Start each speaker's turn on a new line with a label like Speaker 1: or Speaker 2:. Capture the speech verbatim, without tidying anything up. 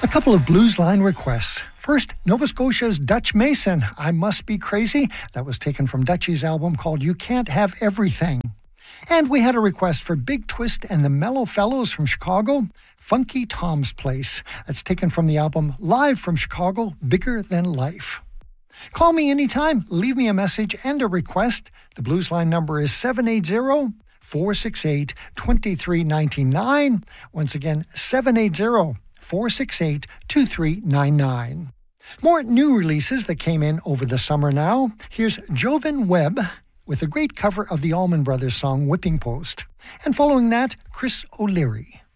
Speaker 1: A couple of Blues Line requests. First, Nova Scotia's Dutch Mason, I Must Be Crazy. That was taken from Dutchie's album called You Can't Have Everything. And we had a request for Big Twist and the Mellow Fellows from Chicago, Funky Tom's Place. That's taken from the album Live from Chicago, Bigger Than Life. Call me anytime, leave me a message and a request. The Blues Line number is seven eight zero, four six eight, two three nine nine. Once again, seven eight zero, four six eight, two three nine nine. More new releases that came in over the summer now. Here's Jovan Webb with a great cover of the Allman Brothers song Whipping Post. And following that, Chris O'Leary.